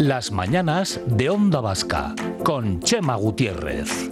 Las mañanas de Onda Vasca, con Chema Gutiérrez.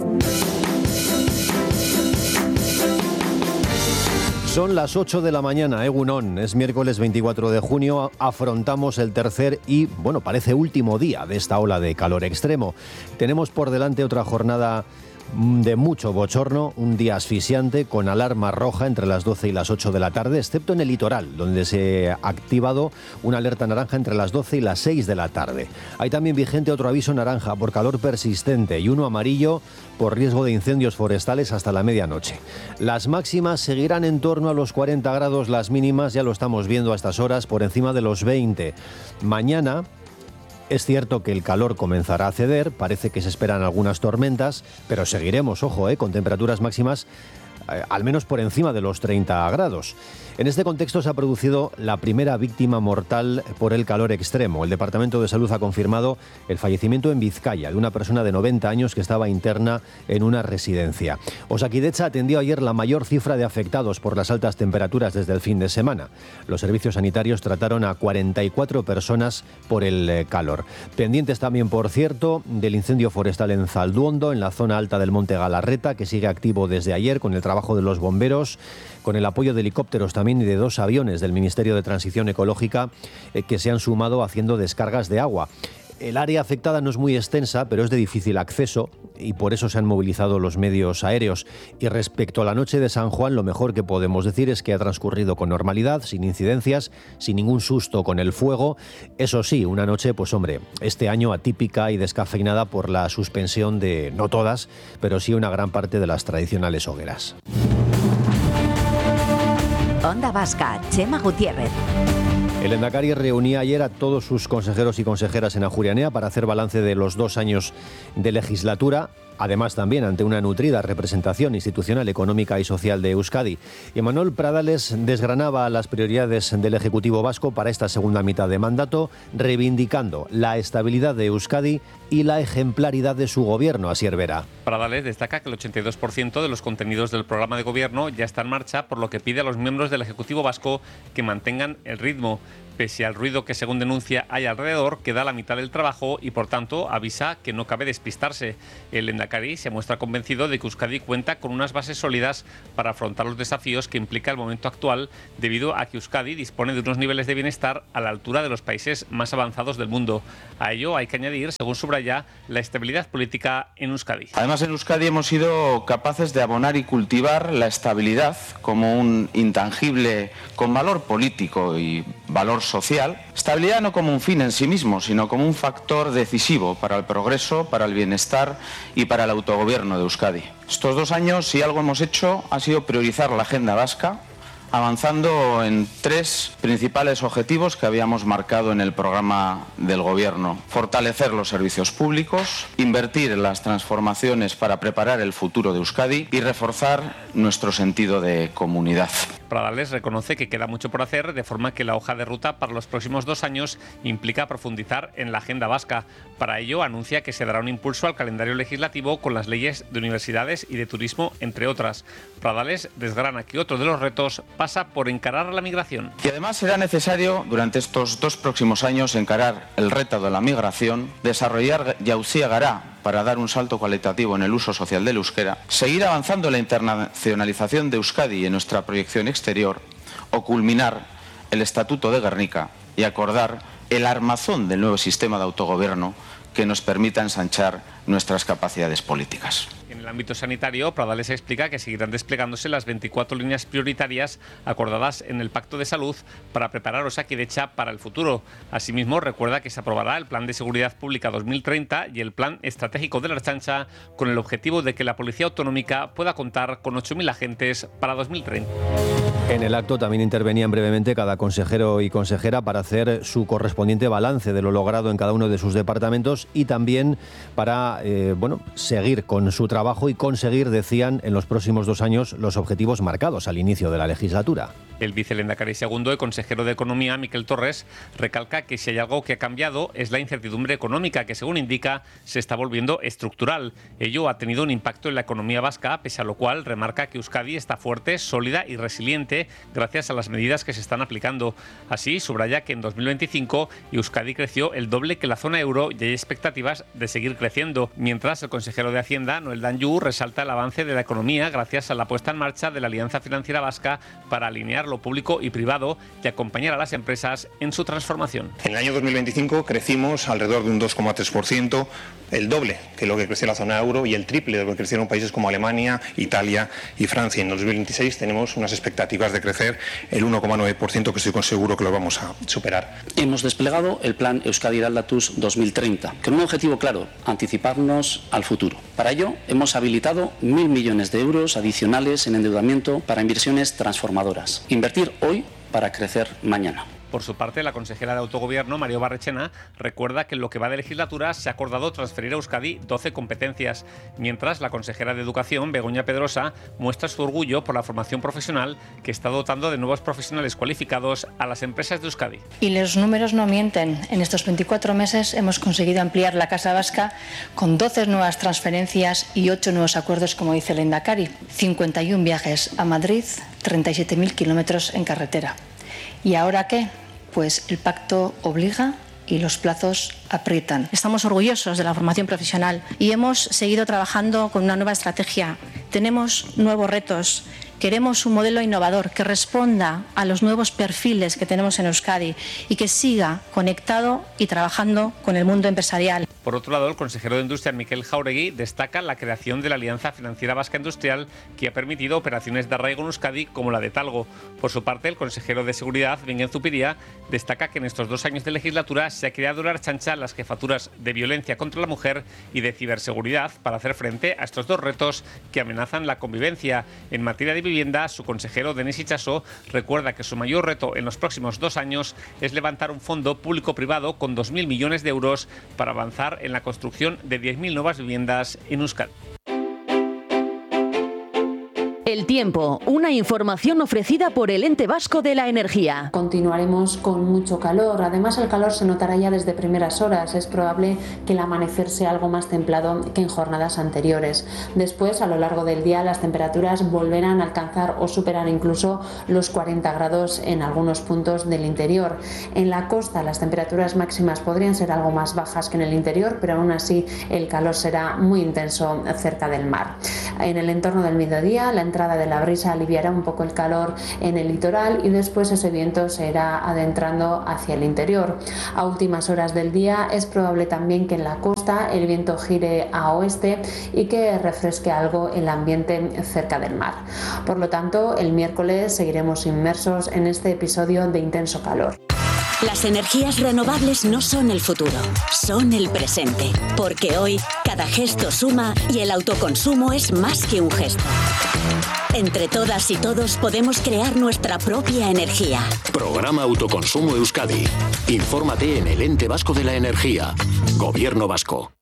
Son las 8 de la mañana, Egunon. Es miércoles 24 de junio. Afrontamos el tercer y, parece último día de esta ola de calor extremo. Tenemos por delante otra jornada de mucho bochorno, un día asfixiante con alarma roja entre las 12 y las 8 de la tarde, excepto en el litoral, donde se ha activado una alerta naranja entre las 12 y las 6 de la tarde. Hay también vigente otro aviso naranja por calor persistente y uno amarillo por riesgo de incendios forestales hasta la medianoche. Las máximas seguirán en torno a los 40 grados, las mínimas ya lo estamos viendo a estas horas por encima de los 20. Mañana es cierto que el calor comenzará a ceder, parece que se esperan algunas tormentas, pero seguiremos, con temperaturas máximas al menos por encima de los 30 grados. En este contexto se ha producido la primera víctima mortal por el calor extremo. El Departamento de Salud ha confirmado el fallecimiento en Vizcaya de una persona de 90 años que estaba interna en una residencia. Osakidetza atendió ayer la mayor cifra de afectados por las altas temperaturas desde el fin de semana. Los servicios sanitarios trataron a 44 personas por el calor. Pendientes también, por cierto, del incendio forestal en Zalduondo, en la zona alta del Monte Galarreta, que sigue activo desde ayer con el trabajo de los bomberos, con el apoyo de helicópteros también y de 2 aviones del Ministerio de Transición Ecológica que se han sumado haciendo descargas de agua. El área afectada no es muy extensa, pero es de difícil acceso y por eso se han movilizado los medios aéreos. Y respecto a la noche de San Juan, lo mejor que podemos decir es que ha transcurrido con normalidad, sin incidencias, sin ningún susto con el fuego. Eso sí, una noche, este año atípica y descafeinada por la suspensión de, no todas, pero sí una gran parte de las tradicionales hogueras. Onda Vasca, Chema Gutiérrez. El Lehendakari reunía ayer a todos sus consejeros y consejeras en Ajuria Enea para hacer balance de los 2 años de legislatura. Además, también ante una nutrida representación institucional, económica y social de Euskadi. Y Manuel Pradales desgranaba las prioridades del Ejecutivo vasco para esta segunda mitad de mandato, reivindicando la estabilidad de Euskadi y la ejemplaridad de su gobierno, Asier Vera. Pradales destaca que el 82% de los contenidos del programa de gobierno ya está en marcha, por lo que pide a los miembros del Ejecutivo vasco que mantengan el ritmo. Pese al ruido que, según denuncia, hay alrededor, queda la mitad del trabajo y, por tanto, avisa que no cabe despistarse. El Lehendakari se muestra convencido de que Euskadi cuenta con unas bases sólidas para afrontar los desafíos que implica el momento actual, debido a que Euskadi dispone de unos niveles de bienestar a la altura de los países más avanzados del mundo. A ello hay que añadir, según subraya, la estabilidad política en Euskadi. Además, en Euskadi hemos sido capaces de abonar y cultivar la estabilidad como un intangible con valor político y valor social. Estabilidad no como un fin en sí mismo, sino como un factor decisivo para el progreso, para el bienestar y para el autogobierno de Euskadi. Estos 2 años, si algo hemos hecho, ha sido priorizar la agenda vasca, avanzando en 3 principales objetivos que habíamos marcado en el programa del Gobierno. Fortalecer los servicios públicos, invertir en las transformaciones para preparar el futuro de Euskadi y reforzar nuestro sentido de comunidad. Pradales reconoce que queda mucho por hacer, de forma que la hoja de ruta para los próximos 2 años implica profundizar en la agenda vasca. Para ello, anuncia que se dará un impulso al calendario legislativo con las leyes de universidades y de turismo, entre otras. Pradales desgrana que otro de los retos pasa por encarar la migración. Y además será necesario, durante estos 2 próximos años, encarar el reto de la migración, desarrollar Jauzia Gara para dar un salto cualitativo en el uso social del euskera, seguir avanzando en la internacionalización de Euskadi en nuestra proyección exterior, o culminar el Estatuto de Gernika y acordar el armazón del nuevo sistema de autogobierno que nos permita ensanchar nuestras capacidades políticas. En el ámbito sanitario, Pradales explica que seguirán desplegándose las 24 líneas prioritarias acordadas en el Pacto de Salud para preparar Osakidetza para el futuro. Asimismo, recuerda que se aprobará el Plan de Seguridad Pública 2030 y el Plan Estratégico de la Ertzaintza, con el objetivo de que la Policía Autonómica pueda contar con 8.000 agentes para 2030. En el acto también intervenían brevemente cada consejero y consejera para hacer su correspondiente balance de lo logrado en cada uno de sus departamentos y también para seguir con su trabajo trabajo y conseguir, decían, en los próximos 2 años los objetivos marcados al inicio de la legislatura. El vicelehendakari segundo y consejero de Economía, Miquel Torres, recalca que si hay algo que ha cambiado es la incertidumbre económica, que según indica se está volviendo estructural. Ello ha tenido un impacto en la economía vasca, pese a lo cual remarca que Euskadi está fuerte, sólida y resiliente gracias a las medidas que se están aplicando. Así, subraya que en 2025 Euskadi creció el doble que la zona euro y hay expectativas de seguir creciendo. Mientras, el consejero de Hacienda, Noel Danjou, resalta el avance de la economía gracias a la puesta en marcha de la Alianza Financiera Vasca para alinear lo público y privado y acompañar a las empresas en su transformación. En el año 2025 crecimos alrededor de un 2,3%, el doble que lo que creció la zona euro y el triple de lo que crecieron países como Alemania, Italia y Francia. En 2026 tenemos unas expectativas de crecer el 1,9%, que estoy seguro que lo vamos a superar. Hemos desplegado el plan Euskadi Eraldatuz 2030, con un objetivo claro: anticiparnos al futuro. Para ello, hemos habilitado 1.000 millones de euros adicionales en endeudamiento para inversiones transformadoras. Invertir hoy para crecer mañana. Por su parte, la consejera de Autogobierno, Mario Barrechena, recuerda que en lo que va de legislatura se ha acordado transferir a Euskadi 12 competencias, mientras la consejera de Educación, Begoña Pedrosa, muestra su orgullo por la formación profesional que está dotando de nuevos profesionales cualificados a las empresas de Euskadi. Y los números no mienten. En estos 24 meses hemos conseguido ampliar la Casa Vasca con 12 nuevas transferencias y 8 nuevos acuerdos, como dice el Lehendakari. 51 viajes a Madrid, 37.000 kilómetros en carretera. ¿Y ahora qué? Pues el pacto obliga y los plazos aprietan. Estamos orgullosos de la formación profesional y hemos seguido trabajando con una nueva estrategia. Tenemos nuevos retos. Queremos un modelo innovador que responda a los nuevos perfiles que tenemos en Euskadi y que siga conectado y trabajando con el mundo empresarial. Por otro lado, el consejero de Industria, Miquel Jauregui, destaca la creación de la Alianza Financiera Vasca Industrial, que ha permitido operaciones de arraigo en Euskadi como la de Talgo. Por su parte, el consejero de Seguridad, Bingen Zupiria, destaca que en estos 2 años de legislatura se ha creado una Ertzaintza las jefaturas de violencia contra la mujer y de ciberseguridad para hacer frente a estos 2 retos que amenazan la convivencia. En materia de vivienda, su consejero, Denis Itxaso, recuerda que su mayor reto en los próximos 2 años es levantar un fondo público-privado con 2.000 millones de euros para avanzar en la construcción de 10.000 nuevas viviendas en Euskadi. El tiempo, una información ofrecida por el Ente Vasco de la Energía. Continuaremos con mucho calor, además el calor se notará ya desde primeras horas, es probable que el amanecer sea algo más templado que en jornadas anteriores. Después, a lo largo del día, las temperaturas volverán a alcanzar o superar incluso los 40 grados en algunos puntos del interior. En la costa las temperaturas máximas podrían ser algo más bajas que en el interior, pero aún así el calor será muy intenso cerca del mar. En el entorno del mediodía, la entrada de la brisa aliviará un poco el calor en el litoral y después ese viento se irá adentrando hacia el interior. A últimas horas del día es probable también que en la costa el viento gire a oeste y que refresque algo el ambiente cerca del mar. Por lo tanto, el miércoles seguiremos inmersos en este episodio de intenso calor. Las energías renovables no son el futuro, son el presente. Porque hoy cada gesto suma y el autoconsumo es más que un gesto. Entre todas y todos podemos crear nuestra propia energía. Programa Autoconsumo Euskadi. Infórmate en el Ente Vasco de la Energía. Gobierno Vasco.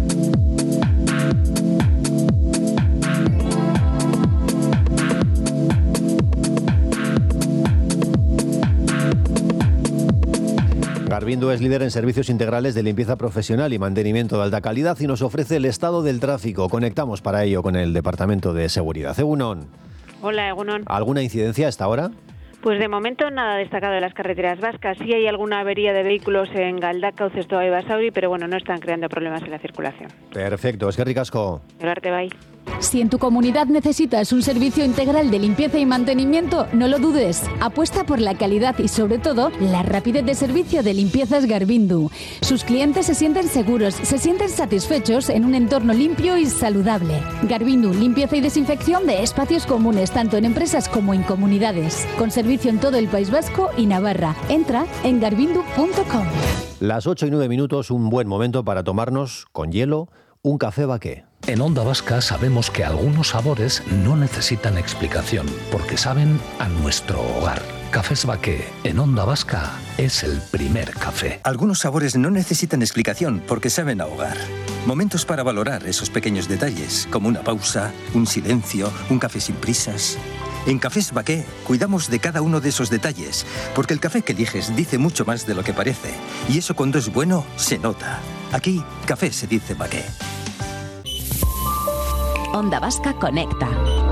Garvindu es líder en servicios integrales de limpieza profesional y mantenimiento de alta calidad y nos ofrece el estado del tráfico. Conectamos para ello con el Departamento de Seguridad. Egunon. Hola, Egunon. ¿Alguna incidencia hasta ahora? Pues de momento nada destacado en las carreteras vascas. Sí hay alguna avería de vehículos en Galdakao, Zestoa y Basauri, pero bueno, no están creando problemas en la circulación. Perfecto, es que ricasco. Arte, bye. Si en tu comunidad necesitas un servicio integral de limpieza y mantenimiento, no lo dudes. Apuesta por la calidad y sobre todo la rapidez de servicio de Limpiezas Garvindu. Sus clientes se sienten seguros, se sienten satisfechos en un entorno limpio y saludable. Garvindu, limpieza y desinfección de espacios comunes, tanto en empresas como en comunidades. Con servicio en todo el País Vasco y Navarra. Entra en garvindu.com. Las 8:09, un buen momento para tomarnos, con hielo, un café Baqué. En Onda Vasca sabemos que algunos sabores no necesitan explicación, porque saben a nuestro hogar. Cafés Baqué, en Onda Vasca, es el primer café. Algunos sabores no necesitan explicación porque saben a hogar. Momentos para valorar esos pequeños detalles, como una pausa, un silencio, un café sin prisas. En Cafés Baqué cuidamos de cada uno de esos detalles, porque el café que eliges dice mucho más de lo que parece. Y eso cuando es bueno, se nota. Aquí, café se dice Baqué. Onda Vasca conecta.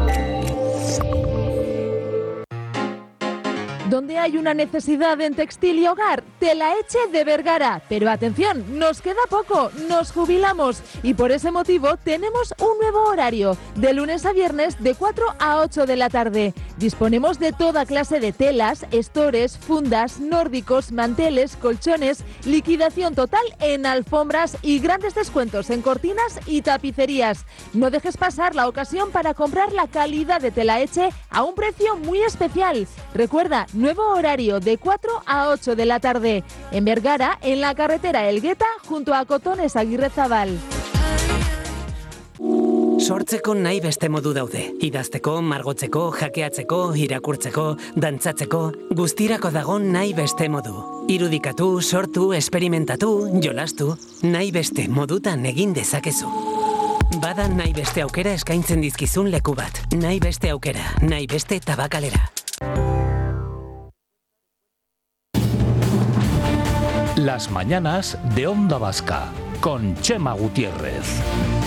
Donde hay una necesidad en textil y hogar, Telaeche de Vergara. Pero atención, nos queda poco, nos jubilamos y por ese motivo tenemos un nuevo horario, de lunes a viernes de 4 a 8 de la tarde. Disponemos de toda clase de telas, estores, fundas, nórdicos, manteles, colchones, liquidación total en alfombras y grandes descuentos en cortinas y tapicerías. No dejes pasar la ocasión para comprar la calidad de Telaeche a un precio muy especial. Recuerda, nuevo horario de 4 a 8 de la tarde. En Vergara, en la carretera Elgueta, junto a Cotones Aguirrezabal. Sortzeko nahi beste modu daude. Idazteko, margotzeko, jakeatzeko, irakurtzeko, dantzatzeko, guztirako dago nahi beste modu. Irudikatu, sortu, esperimentatu, jolastu, nahi beste modutan egin dezakezu. Bada nahi beste aukera eskaintzen dizkizun leku bat. Nahi beste aukera, nahi beste tabakalera. Las mañanas de Onda Vasca, con Chema Gutiérrez.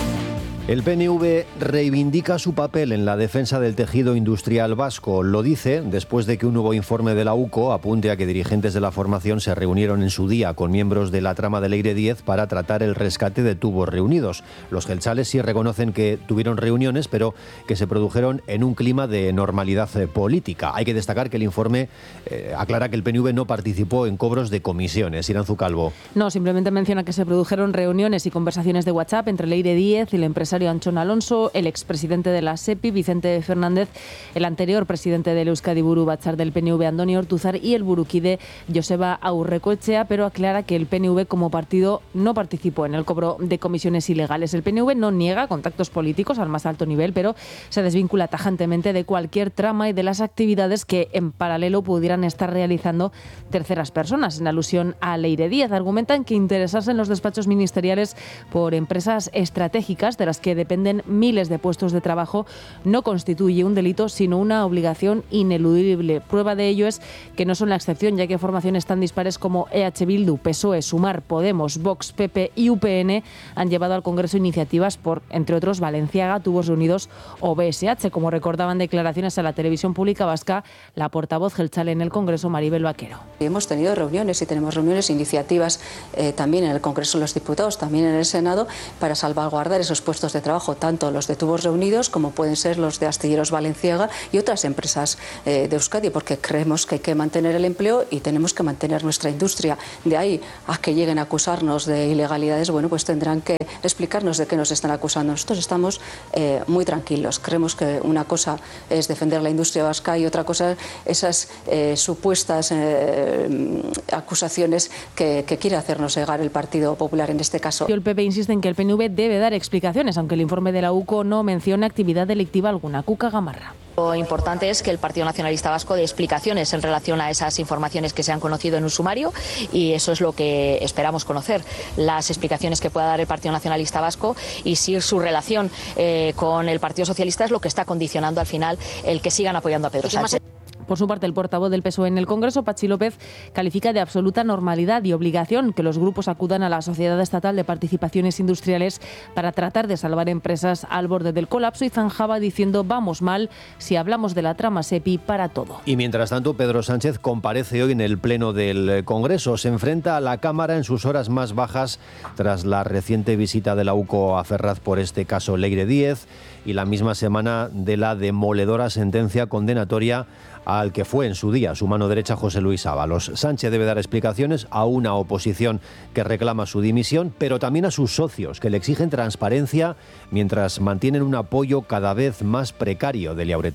El PNV reivindica su papel en la defensa del tejido industrial vasco. Lo dice después de que un nuevo informe de la UCO apunte a que dirigentes de la formación se reunieron en su día con miembros de la trama del Leire 10 para tratar el rescate de tubos reunidos. Los jeltzales sí reconocen que tuvieron reuniones, pero que se produjeron en un clima de normalidad política. Hay que destacar que el informe aclara que el PNV no participó en cobros de comisiones. Iranzu Calvo. No, simplemente menciona que se produjeron reuniones y conversaciones de WhatsApp entre Leire 10 y el empresario Antxon Alonso, el expresidente de la SEPI, Vicente Fernández, el anterior presidente del Euskadi Buru Batzar del PNV, Andoni Ortuzar, y el burukide Joseba Aurrekoetxea, pero aclara que el PNV como partido no participó en el cobro de comisiones ilegales. El PNV no niega contactos políticos al más alto nivel, pero se desvincula tajantemente de cualquier trama y de las actividades que en paralelo pudieran estar realizando terceras personas. En alusión a Leire 10, argumentan que interesarse en los despachos ministeriales por empresas estratégicas de las que dependen miles de puestos de trabajo no constituye un delito, sino una obligación ineludible. Prueba de ello es que no son la excepción, ya que formaciones tan dispares como EH Bildu, PSOE, Sumar, Podemos, Vox, PP y UPN han llevado al Congreso iniciativas por, entre otros, Valenciaga, Tubos Reunidos o BSH, como recordaban declaraciones a la televisión pública vasca la portavoz jeltzale en el Congreso, Maribel Vaquero. Hemos tenido reuniones y tenemos reuniones, iniciativas también en el Congreso de los Diputados, también en el Senado, para salvaguardar esos puestos de trabajo, tanto los de Tubos Reunidos como pueden ser los de Astilleros Valenciaga y otras empresas de Euskadi, porque creemos que hay que mantener el empleo y tenemos que mantener nuestra industria. De ahí a que lleguen a acusarnos de ilegalidades, bueno, pues tendrán que explicarnos de qué nos están acusando. Nosotros estamos muy tranquilos. Creemos que una cosa es defender la industria vasca y otra cosa esas supuestas acusaciones que quiere hacernos llegar el Partido Popular en este caso. El PP insiste en que el PNV debe dar explicaciones, aunque el informe de la UCO no menciona actividad delictiva alguna. Cuca Gamarra. Lo importante es que el Partido Nacionalista Vasco dé explicaciones en relación a esas informaciones que se han conocido en un sumario, y eso es lo que esperamos conocer, las explicaciones que pueda dar el Partido Nacionalista Vasco y si su relación con el Partido Socialista es lo que está condicionando al final el que sigan apoyando a Pedro Sánchez. Por su parte, el portavoz del PSOE en el Congreso, Patxi López, califica de absoluta normalidad y obligación que los grupos acudan a la Sociedad Estatal de Participaciones Industriales para tratar de salvar empresas al borde del colapso, y zanjaba diciendo: vamos mal si hablamos de la trama SEPI para todo. Y mientras tanto, Pedro Sánchez comparece hoy en el Pleno del Congreso. Se enfrenta a la Cámara en sus horas más bajas tras la reciente visita de la UCO a Ferraz por este caso Leire 10 y la misma semana de la demoledora sentencia condenatoria al que fue en su día su mano derecha, José Luis Ábalos. Sánchez debe dar explicaciones a una oposición que reclama su dimisión, pero también a sus socios, que le exigen transparencia mientras mantienen un apoyo cada vez más precario de Liaureta.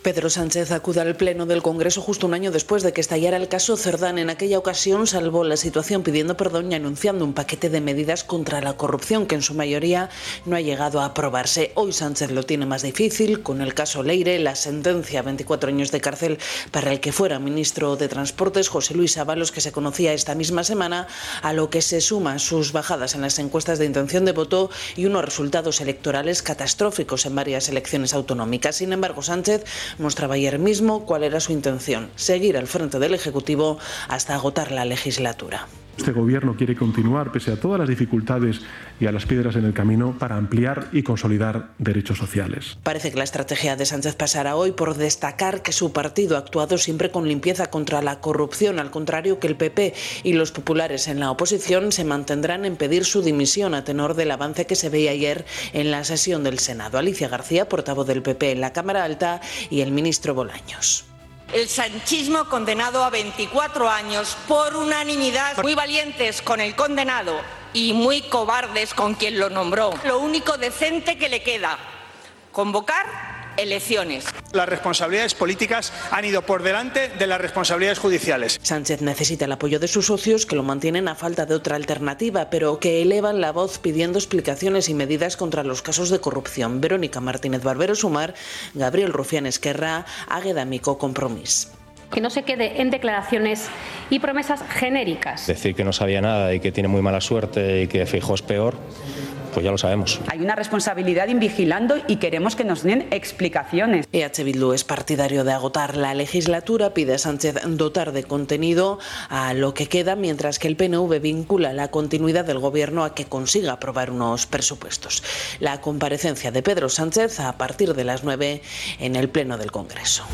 Pedro Sánchez acude al Pleno del Congreso justo un año después de que estallara el caso Cerdán. En aquella ocasión salvó la situación pidiendo perdón y anunciando un paquete de medidas contra la corrupción que en su mayoría no ha llegado a aprobarse. Hoy Sánchez lo tiene más difícil con el caso Leire, la sentencia a 24 años de cárcel para el que fuera ministro de Transportes, José Luis Ábalos, que se conocía esta misma semana, a lo que se suman sus bajadas en las encuestas de intención de voto y unos resultados electorales catastróficos en varias elecciones autonómicas. Sin embargo, Sánchez mostraba ayer mismo cuál era su intención: seguir al frente del Ejecutivo hasta agotar la legislatura. Este gobierno quiere continuar, pese a todas las dificultades y a las piedras en el camino, para ampliar y consolidar derechos sociales. Parece que la estrategia de Sánchez pasará hoy por destacar que su partido ha actuado siempre con limpieza contra la corrupción, al contrario que el PP, y los populares en la oposición se mantendrán en pedir su dimisión a tenor del avance que se veía ayer en la sesión del Senado. Alicia García, portavoz del PP en la Cámara Alta, y el ministro Bolaños. El sanchismo condenado a 24 años por unanimidad, muy valientes con el condenado y muy cobardes con quien lo nombró. Lo único decente que le queda: convocar elecciones. Las responsabilidades políticas han ido por delante de las responsabilidades judiciales. Sánchez necesita el apoyo de sus socios, que lo mantienen a falta de otra alternativa, pero que elevan la voz pidiendo explicaciones y medidas contra los casos de corrupción. Verónica Martínez Barbero, Sumar; Gabriel Rufián Esquerra, Águeda Mico, Compromís. Que no se quede en declaraciones y promesas genéricas. Decir que no sabía nada y que tiene muy mala suerte y que Feijóo es peor, pues ya lo sabemos. Hay una responsabilidad en vigilando y queremos que nos den explicaciones. EH Bildu es partidario de agotar la legislatura, pide a Sánchez dotar de contenido a lo que queda, mientras que el PNV vincula la continuidad del gobierno a que consiga aprobar unos presupuestos. La comparecencia de Pedro Sánchez a partir de las 9 en el Pleno del Congreso.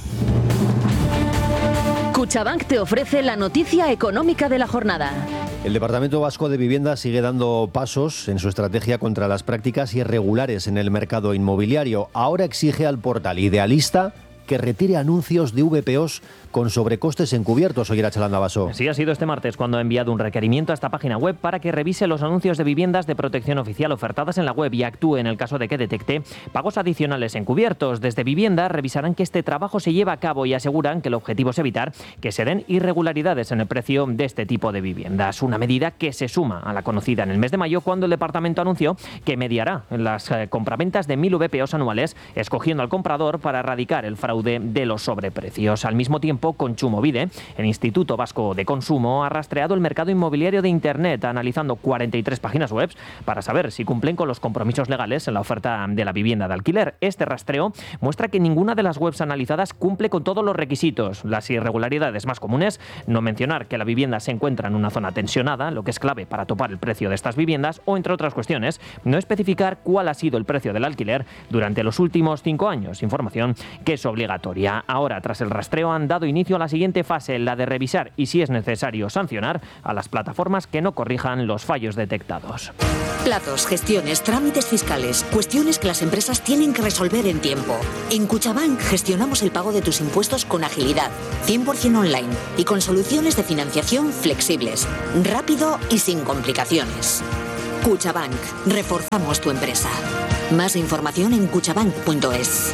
Cuchabank te ofrece la noticia económica de la jornada. El Departamento Vasco de Vivienda sigue dando pasos en su estrategia contra las prácticas irregulares en el mercado inmobiliario. Ahora exige al portal Idealista que retire anuncios de VPOs con sobrecostes encubiertos. Oye, Chalanda Basso. Sí, ha sido este martes cuando ha enviado un requerimiento a esta página web para que revise los anuncios de viviendas de protección oficial ofertadas en la web y actúe en el caso de que detecte pagos adicionales encubiertos. Desde Vivienda revisarán que este trabajo se lleva a cabo y aseguran que el objetivo es evitar que se den irregularidades en el precio de este tipo de viviendas. Una medida que se suma a la conocida en el mes de mayo, cuando el departamento anunció que mediará en las compraventas de 1.000 VPOs anuales, escogiendo al comprador para erradicar el fraude de los sobreprecios. Al mismo tiempo, Kontsumobide, el Instituto Vasco de Consumo, ha rastreado el mercado inmobiliario de Internet, analizando 43 páginas web para saber si cumplen con los compromisos legales en la oferta de la vivienda de alquiler. Este rastreo muestra que ninguna de las webs analizadas cumple con todos los requisitos. Las irregularidades más comunes: no mencionar que la vivienda se encuentra en una zona tensionada, lo que es clave para topar el precio de estas viviendas, o, entre otras cuestiones, no especificar cuál ha sido el precio del alquiler durante los últimos 5 años, información que es obligatoria. Ahora, tras el rastreo, han dado inicio a la siguiente fase, la de revisar y, si es necesario, sancionar a las plataformas que no corrijan los fallos detectados. Plazos, gestiones, trámites fiscales, cuestiones que las empresas tienen que resolver en tiempo. En Cuchabank gestionamos el pago de tus impuestos con agilidad, 100% online y con soluciones de financiación flexibles, rápido y sin complicaciones. Cuchabank, reforzamos tu empresa. Más información en cuchabank.es.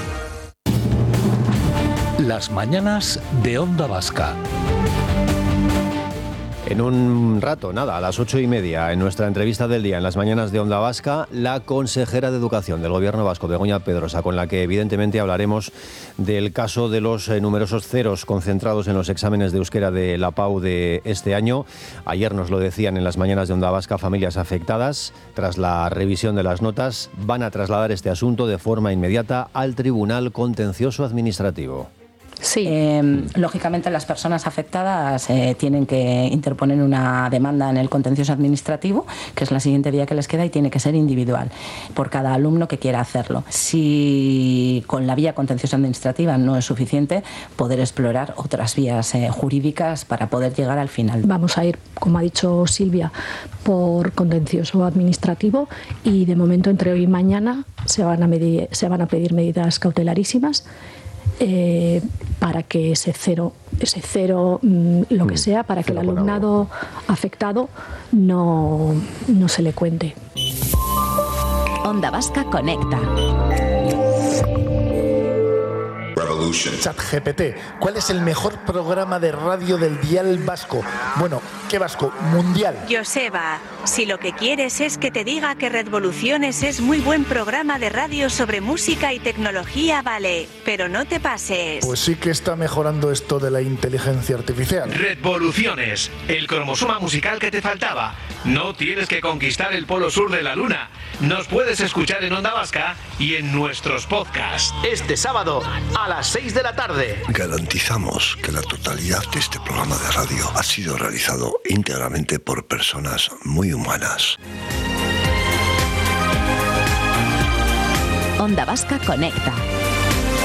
Las mañanas de Onda Vasca. En un rato, nada, a las 8:30, en nuestra entrevista del día en las mañanas de Onda Vasca, la consejera de Educación del Gobierno vasco, Begoña Pedrosa, con la que evidentemente hablaremos del caso de los numerosos ceros concentrados en los exámenes de euskera de la PAU de este año. Ayer nos lo decían en las mañanas de Onda Vasca, familias afectadas, tras la revisión de las notas, van a trasladar este asunto de forma inmediata al Tribunal Contencioso Administrativo. Sí, lógicamente las personas afectadas tienen que interponer una demanda en el contencioso administrativo, que es la siguiente vía que les queda, y tiene que ser individual por cada alumno que quiera hacerlo. Si con la vía contencioso administrativa no es suficiente, poder explorar otras vías jurídicas para poder llegar al final. Vamos a ir, como ha dicho Silvia, por contencioso administrativo, y de momento entre hoy y mañana se van a pedir medidas cautelarísimas para que ese cero, lo que sea, para que el alumnado afectado no se le cuente. Onda Vasca conecta. ChatGPT, ¿cuál es el mejor programa de radio del dial vasco? Bueno, ¿qué vasco? Mundial. Joseba, si lo que quieres es que te diga que Redvoluciones es muy buen programa de radio sobre música y tecnología, vale, pero no te pases. Pues sí que está mejorando esto de la inteligencia artificial. Redvoluciones, el cromosoma musical que te faltaba. No tienes que conquistar el polo sur de la luna. Nos puedes escuchar en Onda Vasca y en nuestros podcasts. Este sábado a las 6 de la tarde. Garantizamos que la totalidad de este programa de radio ha sido realizado íntegramente por personas muy humanas. Onda Vasca conecta.